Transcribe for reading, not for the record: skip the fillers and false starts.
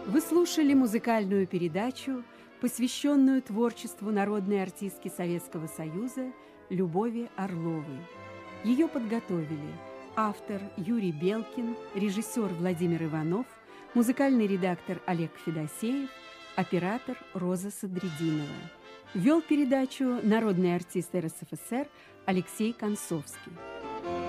Вы слушали музыкальную передачу, посвященную творчеству народной артистки Советского Союза Любови Орловой. Ее подготовили автор Юрий Белкин, режиссер Владимир Иванов, музыкальный редактор Олег Федосеев, оператор Роза Садридинова. Вел передачу народный артист РСФСР Алексей Концовский.